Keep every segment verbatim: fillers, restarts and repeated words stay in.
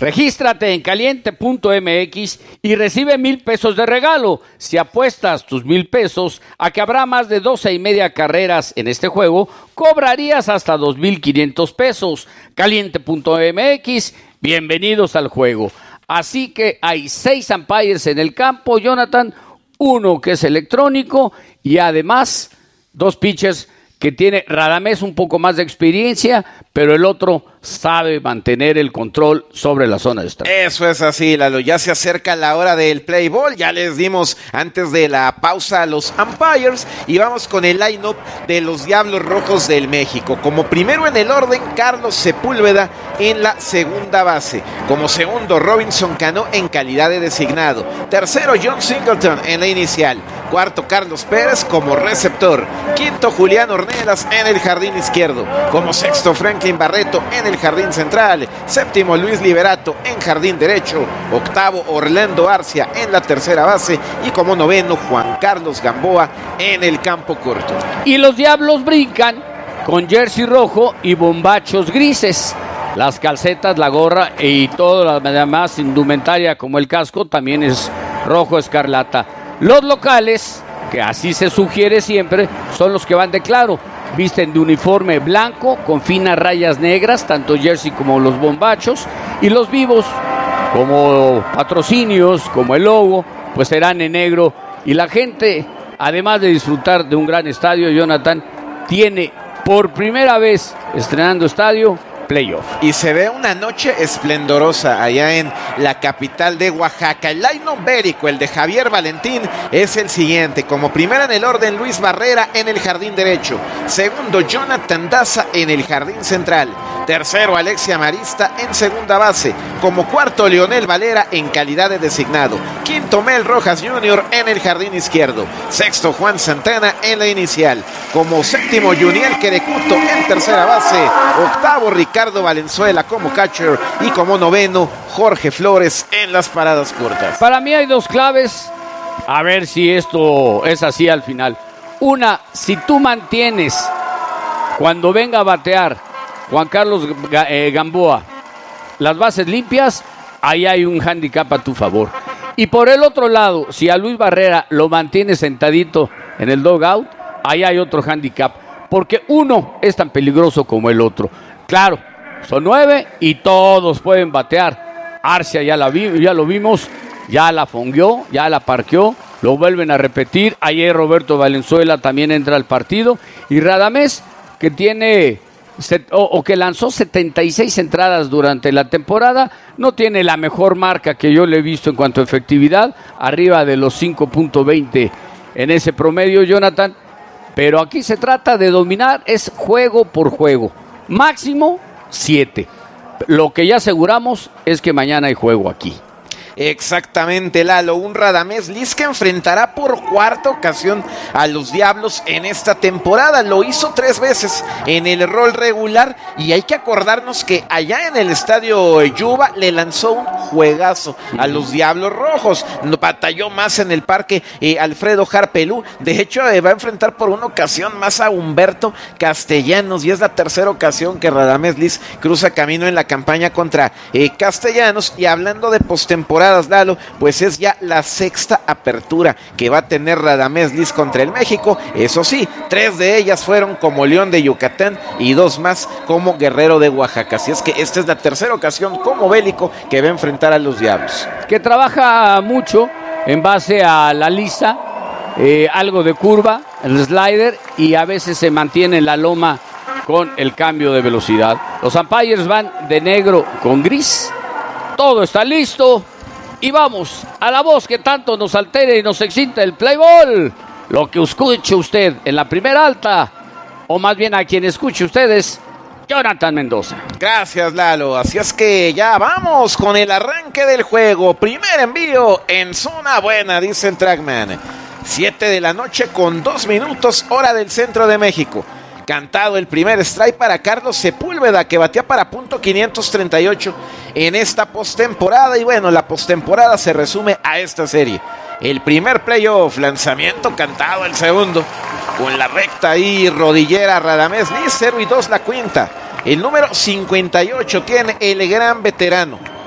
Regístrate en caliente punto m x y recibe mil pesos de regalo si apuestas tus mil pesos a que habrá más de doce y media carreras en este juego. Cobrarías hasta dos mil quinientos pesos. caliente punto m x, bienvenidos al juego. Así que hay seis umpires en el campo, Jonathan, uno que es electrónico y además dos pitchers que tiene Radamés un poco más de experiencia, pero el otro sabe mantener el control sobre la zona de strike. Eso es así, Lalo. Ya se acerca la hora del play ball. Ya les dimos antes de la pausa a los umpires y vamos con el line-up de los Diablos Rojos del México. Como primero en el orden, Carlos Sepúlveda en la segunda base. Como segundo, Robinson Cano en calidad de designado. Tercero, John Singleton en la inicial. Cuarto, Carlos Pérez como receptor. Quinto, Julián Ornelas en el jardín izquierdo. Como sexto, Franklin Barreto en el jardín central. Séptimo, Luis Liberato en jardín derecho. Octavo, Orlando Arcia en la tercera base. Y como noveno, Juan Carlos Gamboa en el campo corto. Y los Diablos brincan con jersey rojo y bombachos grises. Las calcetas, la gorra y toda la demás indumentaria como el casco también es rojo escarlata. Los locales, que así se sugiere siempre, son los que van de claro. Visten de uniforme blanco con finas rayas negras, tanto jersey como los bombachos. Y los vivos, como patrocinios, como el logo, pues serán en negro. Y la gente, además de disfrutar de un gran estadio, Jonathan, tiene por primera vez estrenando estadio playoff. Y se ve una noche esplendorosa allá en la capital de Oaxaca. El line-up bérico, el de Javier Valentín, es el siguiente. Como primera en el orden, Luis Barrera en el jardín derecho. Segundo, Jonathan Daza en el jardín central. Tercero, Alexia Marista en segunda base. Como cuarto, Leonel Valera en calidad de designado. Quinto, Mel Rojas junior en el jardín izquierdo. Sexto, Juan Santana en la inicial. Como séptimo, Juniel Querecuto en tercera base. Octavo, Ricardo Valenzuela como catcher. Y como noveno, Jorge Flores en las paradas cortas. Para mí hay dos claves. A ver si esto es así al final. Una, si tú mantienes cuando venga a batear Juan Carlos Gamboa las bases limpias, ahí hay un handicap a tu favor. Y por el otro lado, si a Luis Barrera lo mantiene sentadito en el dugout, ahí hay otro handicap, porque uno es tan peligroso como el otro. Claro, son nueve y todos pueden batear. Arcia ya, la vi, ya lo vimos, ya la fongueó, ya la parqueó, lo vuelven a repetir. Ayer Roberto Valenzuela también entra al partido. Y Radamés, que tiene... O, o que lanzó setenta y seis entradas durante la temporada, no tiene la mejor marca que yo le he visto en cuanto a efectividad, arriba de los cinco punto veinte en ese promedio, Jonathan, pero aquí se trata de dominar, es juego por juego, máximo siete. Lo que ya aseguramos es que mañana hay juego aquí. Exactamente, Lalo, un Radamés Liz que enfrentará por cuarta ocasión a los Diablos en esta temporada. Lo hizo tres veces en el rol regular y hay que acordarnos que allá en el estadio Yuba le lanzó un juegazo a los Diablos Rojos. No batalló más en el parque eh, Alfredo Harpelú. De hecho, eh, va a enfrentar por una ocasión más a Humberto Castellanos y es la tercera ocasión que Radamés Liz cruza camino en la campaña contra eh, Castellanos. Y hablando de postemporada, Lalo, pues es ya la sexta apertura que va a tener Radamés Liz contra el México. Eso sí, tres de ellas fueron como León de Yucatán y dos más como Guerrero de Oaxaca. Así es que esta es la tercera ocasión como bélico que va a enfrentar a los Diablos. Que trabaja mucho en base a la lisa, eh, algo de curva, el slider, y a veces se mantiene en la loma con el cambio de velocidad. Los umpires van de negro con gris. Todo está listo. Y vamos a la voz que tanto nos altera y nos excita el play ball. Lo que escuche usted en la primera alta, o más bien a quien escuche ustedes, Jonathan Mendoza. Gracias, Lalo. Así es que ya vamos con el arranque del juego. Primer envío en zona buena, dice el Trackman. Siete de la noche con dos minutos, hora del centro de México. Cantado el primer strike para Carlos Sepúlveda, que batía para punto quinientos treinta y ocho en esta postemporada. Y bueno, la postemporada se resume a esta serie. El primer playoff, lanzamiento cantado el segundo, con la recta ahí, rodillera Radamés Liz, cero y dos la cuenta. El número cincuenta y ocho tiene el gran veterano.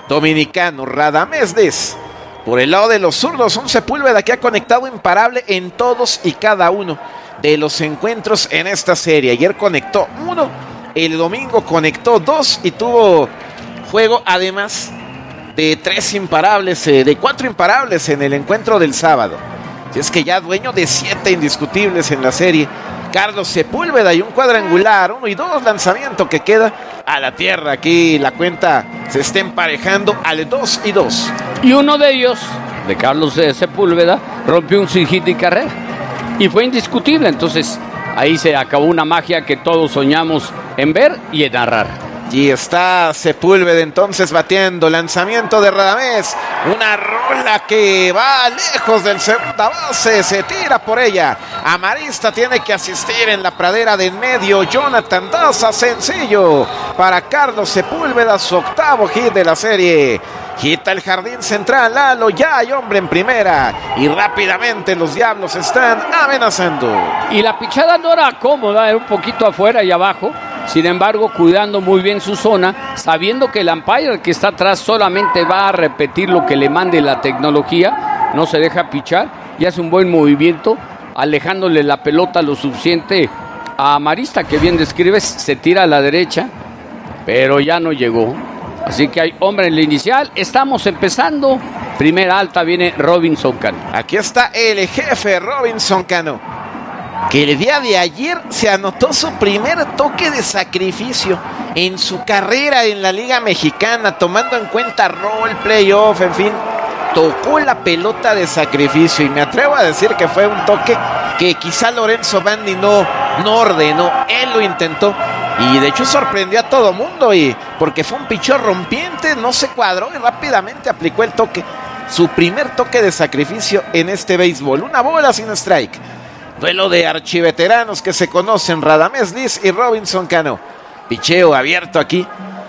dominicano Radamés Liz. Por el lado de los zurdos, un Sepúlveda que ha conectado imparable en todos y cada uno de los encuentros en esta serie. Ayer conectó uno, el domingo conectó dos y tuvo juego además de tres imparables, eh, de cuatro imparables en el encuentro del sábado. Si es que ya dueño de siete indiscutibles en la serie, Carlos Sepúlveda, y un cuadrangular, uno y dos, lanzamiento que queda a la tierra. Aquí la cuenta se está emparejando al dos y dos. Y uno de ellos, de Carlos Sepúlveda, rompió un sin hit y carrera. Y fue indiscutible, entonces ahí se acabó una magia que todos soñamos en ver y en narrar. Y está Sepúlveda entonces batiendo, lanzamiento de Radamés, una rola que va lejos del segunda base, se tira por ella. Amarista tiene que asistir en la pradera de en medio, Jonathan Daza, sencillo para Carlos Sepúlveda, su octavo hit de la serie. Quita el jardín central, Lalo, ya hay hombre en primera y rápidamente los Diablos están amenazando. Y la pichada no era cómoda, era un poquito afuera y abajo. Sin embargo, cuidando muy bien su zona, sabiendo que el umpire que está atrás solamente va a repetir lo que le mande la tecnología, no se deja pichar y hace un buen movimiento, alejándole la pelota lo suficiente a Amarista, que bien describes, se tira a la derecha, pero ya no llegó. Así que hay hombre en la inicial, estamos empezando. Primera alta, viene Robinson Cano. Aquí está el jefe Robinson Cano, que el día de ayer se anotó su primer toque de sacrificio en su carrera en la Liga Mexicana, tomando en cuenta rol, playoff, en fin, tocó la pelota de sacrificio y me atrevo a decir que fue un toque que quizá Lorenzo Bandi no, no ordenó, él lo intentó y de hecho sorprendió a todo mundo, y porque fue un picheo rompiente, no se cuadró y rápidamente aplicó el toque, su primer toque de sacrificio en este béisbol, una bola sin strike. Duelo de archiveteranos que se conocen, Radamés Liz y Robinson Cano. Picheo abierto aquí.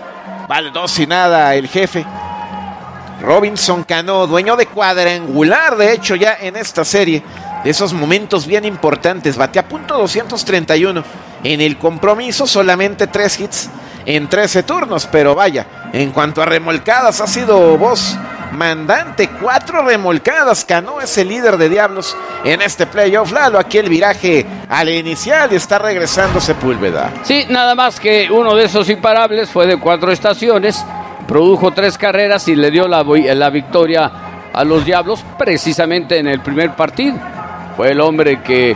Vale dos y nada el jefe. Robinson Cano, dueño de cuadrangular, de hecho, ya en esta serie. De esos momentos bien importantes. Batea punto doscientos treinta y uno. En el compromiso, solamente tres hits en trece turnos. Pero vaya, en cuanto a remolcadas, ha sido voz mandante, cuatro remolcadas. Cano es el líder de Diablos en este playoff. Lalo, aquí el viraje al inicial y está regresando Sepúlveda. Sí, nada más que uno de esos imparables fue de cuatro estaciones, produjo tres carreras y le dio la, la victoria a los Diablos precisamente en el primer partido. Fue el hombre que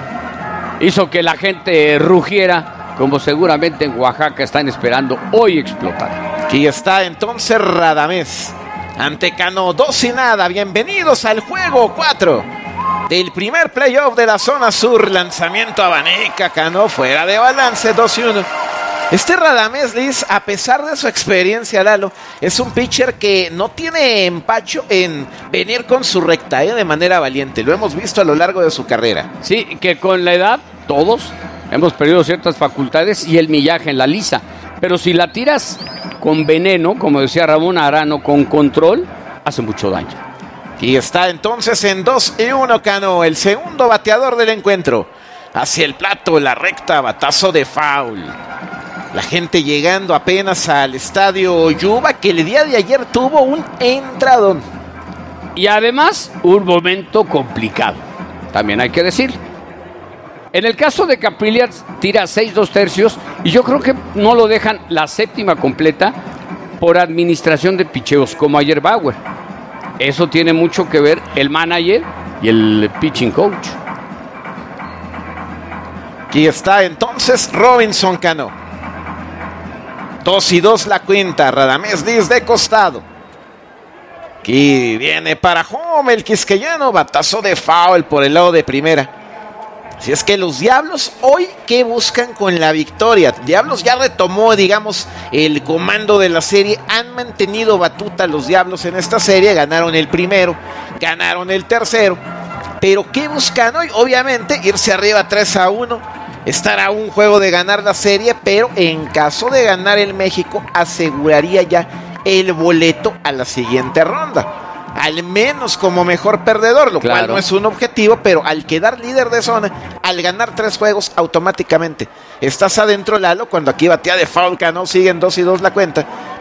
hizo que la gente rugiera, como seguramente en Oaxaca están esperando hoy explotar. Aquí está entonces Radamés ante Cano, dos y nada. Bienvenidos al juego cuatro del primer playoff de la zona sur. Lanzamiento a Baneca, Cano fuera de balance, dos y uno. Este Radamés Liz, a pesar de su experiencia, Lalo, es un pitcher que no tiene empacho en venir con su recta, ¿eh? de manera valiente. Lo hemos visto a lo largo de su carrera. Sí, que con la edad todos hemos perdido ciertas facultades y el millaje en la lisa. Pero si la tiras con veneno, como decía Ramón Arano, con control, hace mucho daño. Y está entonces en dos y uno Cano, el segundo bateador del encuentro. Hacia el plato, la recta, batazo de foul. La gente llegando apenas al estadio Yuba, que el día de ayer tuvo un entradón. Y además, un momento complicado, también hay que decir. En el caso de Caprillas, tira seis dos tercios y yo creo que no lo dejan la séptima completa por administración de picheos, como ayer Bauer. Eso tiene mucho que ver el manager y el pitching coach. Aquí está entonces Robinson Cano. Dos y dos la cuenta, Radamés Liz de costado. Aquí viene para home el quisqueyano, batazo de foul por el lado de primera. Si es que los Diablos hoy, ¿qué buscan con la victoria? Diablos ya retomó, digamos, el comando de la serie. Han mantenido batuta los Diablos en esta serie. Ganaron el primero, ganaron el tercero. Pero ¿qué buscan hoy? Obviamente irse arriba tres a uno. Estar a un juego de ganar la serie, pero en caso de ganar el México, aseguraría ya el boleto a la siguiente ronda. Al menos como mejor perdedor, lo claro. cual no es un objetivo, pero al quedar líder de zona, al ganar tres juegos, automáticamente estás adentro, Lalo. Cuando aquí batea de foul Cano, siguen dos y dos la cuenta,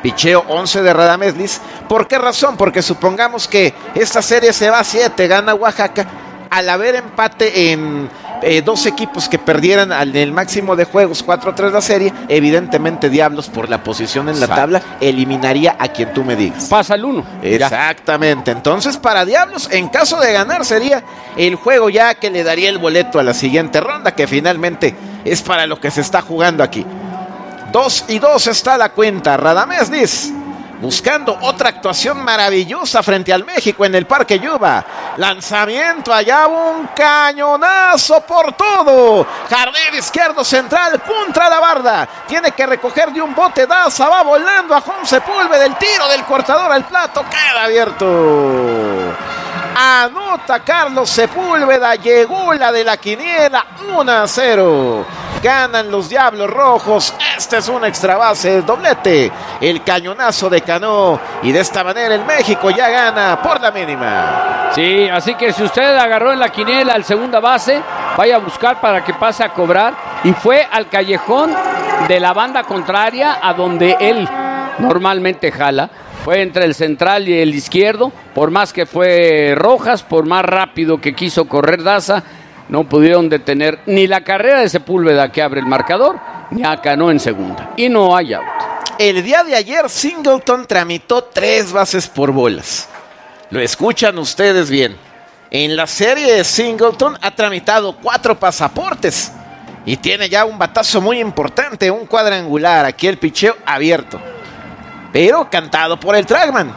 picheo once de Radamés Liz. ¿Por qué razón? Porque supongamos que esta serie se va a siete, gana Oaxaca. Al haber empate en eh, dos equipos que perdieran al, el máximo de juegos, cuatro tres la serie, evidentemente Diablos, por la posición en la Exacto. tabla, eliminaría a quien tú me digas. Pasa el uno. Exactamente. Ya. Entonces, para Diablos, en caso de ganar, sería el juego ya que le daría el boleto a la siguiente ronda, que finalmente es para lo que se está jugando aquí. Dos y dos está la cuenta. Radamés Liz buscando otra actuación maravillosa frente al México en el Parque Yuba. Lanzamiento, allá un cañonazo por todo. Jardín izquierdo central contra la barda. Tiene que recoger de un bote Daza. Va volando a Juan Sepúlveda. El tiro del cortador al plato queda abierto. Anota Carlos Sepúlveda. Llegó la de la quiniela. uno a cero. Ganan los Diablos Rojos. Este es un extra base, doblete. El cañonazo de Cano. Y de esta manera el México ya gana por la mínima. Sí, así que si usted agarró en la quiniela al segunda base, vaya a buscar para que pase a cobrar. Y fue al callejón de la banda contraria, a donde él normalmente jala. Fue entre el central y el izquierdo. Por más que fue Rojas, por más rápido que quiso correr Daza, no pudieron detener ni la carrera de Sepúlveda, que abre el marcador, ni a Cano en segunda. Y no hay out. El día de ayer Singleton tramitó tres bases por bolas. Lo escuchan ustedes bien. En la serie de Singleton ha tramitado cuatro pasaportes. Y tiene ya un batazo muy importante, un cuadrangular. Aquí el picheo abierto. Pero cantado por el Trackman.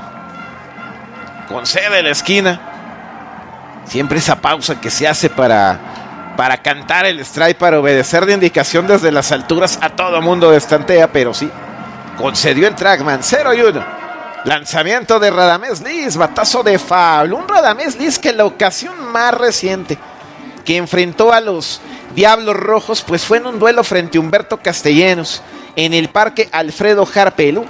Concede la esquina. Siempre esa pausa que se hace para, para cantar el strike, para obedecer de indicación desde las alturas. A todo mundo destantea, pero sí. Concedió el Trackman, cero y uno. Lanzamiento de Radamés Liz, batazo de foul. Un Radamés Liz que en la ocasión más reciente que enfrentó a los Diablos Rojos, pues fue en un duelo frente a Humberto Castellanos en el Parque Alfredo Harpelú.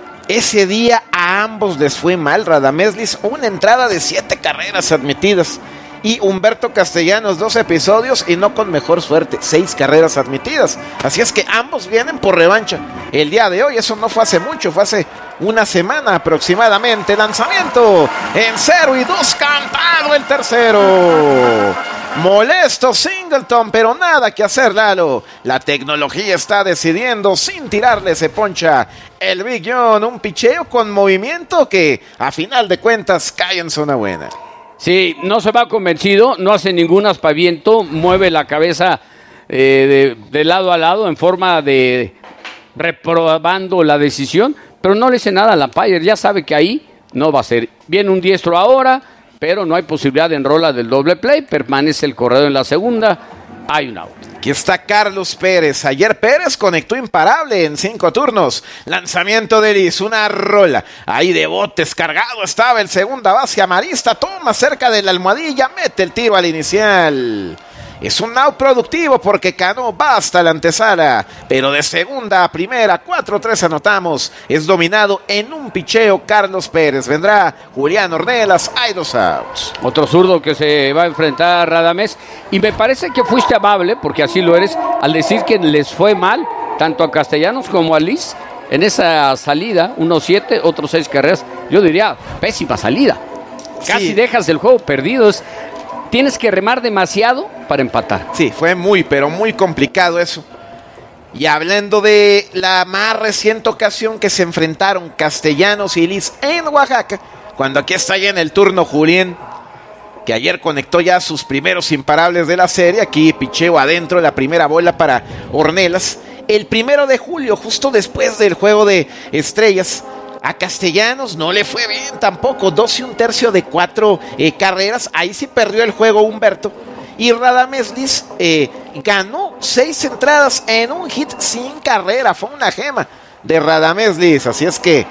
Ese día a ambos les fue mal. Radamés Liz, una entrada de siete carreras admitidas. Y Humberto Castellanos, dos episodios y no con mejor suerte, seis carreras admitidas. Así es que ambos vienen por revancha el día de hoy. Eso no fue hace mucho, fue hace una semana aproximadamente. Lanzamiento en cero y dos, cantado el tercero. Molesto Singleton, pero nada que hacer, Lalo. La tecnología está decidiendo. Sin tirarle se poncha el Big John. Un picheo con movimiento que a final de cuentas cae en zona buena. Sí, no se va convencido, no hace ningún aspaviento, mueve la cabeza eh, de, de lado a lado en forma de reprobando la decisión, pero no le dice nada a la Lampire, ya sabe que ahí no va a ser. Viene un diestro ahora, pero no hay posibilidad de enrola del doble play, permanece el corredor en la segunda, hay un out. Aquí está Carlos Pérez. Ayer Pérez conectó imparable en cinco turnos. Lanzamiento de Liz, una rola. Ahí de botes cargado estaba el segunda base amarista. Toma cerca de la almohadilla, mete el tiro al inicial. Es un out productivo porque Cano va hasta la antesala. Pero de segunda a primera, cuatro tres anotamos. Es dominado en un picheo Carlos Pérez. Vendrá Julián Ornelas, hay dos outs. Otro zurdo que se va a enfrentar a Radamés. Y me parece que fuiste amable, porque así lo eres, al decir que les fue mal, tanto a Castellanos como a Liz, en esa salida, uno siete, otros seis carreras. Yo diría, pésima salida. Casi sí. Dejas el juego perdido. Es... Tienes que remar demasiado para empatar. Sí, fue muy, pero muy complicado eso. Y hablando de la más reciente ocasión que se enfrentaron Castellanos y Liz en Oaxaca, cuando aquí está ya en el turno Julián, que ayer conectó ya sus primeros imparables de la serie. Aquí picheo adentro, la primera bola para Ornelas. El primero de julio, justo después del juego de estrellas, a Castellanos no le fue bien tampoco, dos y un tercio de cuatro eh, carreras, ahí sí perdió el juego Humberto. Y Radamés Liz eh, ganó seis entradas en un hit sin carrera, fue una gema de Radamés Liz, así es que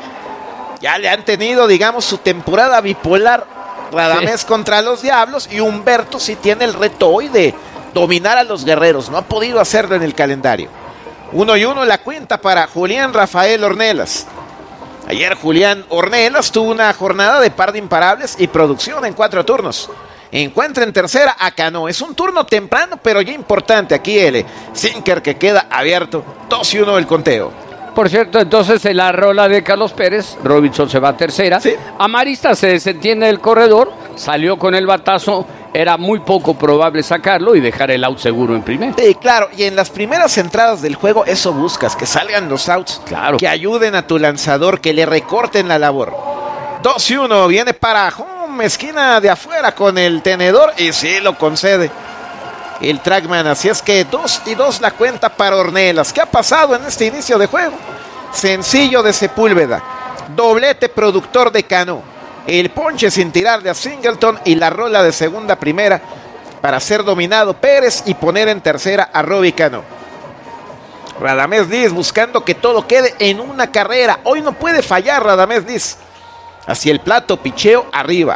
ya le han tenido, digamos, su temporada bipolar Radamés sí. Contra los Diablos, y Humberto sí tiene el reto hoy de dominar a los guerreros, no ha podido hacerlo en el calendario. Uno y uno la cuenta para Julián Rafael Ornelas. Ayer Julián Ornelas tuvo una jornada de par de imparables y producción en cuatro turnos. Encuentra en tercera a Cano. Es un turno temprano, pero ya importante. Aquí el sinker que queda abierto. dos y uno el conteo. Por cierto, entonces en la rola de Carlos Pérez, Robinson se va a tercera. Sí. Amarista se desentiende del corredor, salió con el batazo, era muy poco probable sacarlo y dejar el out seguro en primera. Sí, claro, y en las primeras entradas del juego eso buscas, que salgan los outs, Claro. que ayuden a tu lanzador, que le recorten la labor. dos y uno, viene para home, esquina de afuera con el tenedor y sí lo concede el Trackman, así es que dos y dos la cuenta para Ornelas. ¿Qué ha pasado en este inicio de juego? Sencillo de Sepúlveda, doblete productor de Cano, el ponche sin tirarle a Singleton y la rola de segunda a primera para ser dominado Pérez y poner en tercera a Robbie Cano. Radamés Liz buscando que todo quede en una carrera. Hoy no puede fallar Radamés Liz. Hacia el plato, picheo arriba.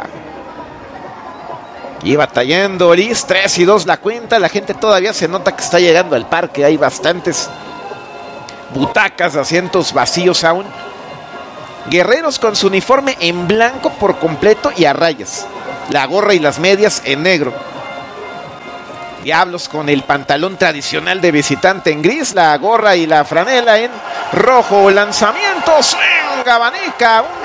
Y batallando Liz, tres y dos la cuenta. La gente todavía se nota que está llegando al parque. Hay bastantes butacas, asientos vacíos aún. Guerreros con su uniforme en blanco por completo y a rayas. La gorra y las medias en negro. Diablos con el pantalón tradicional de visitante en gris, la gorra y la franela en rojo. Lanzamiento, swing, abanica,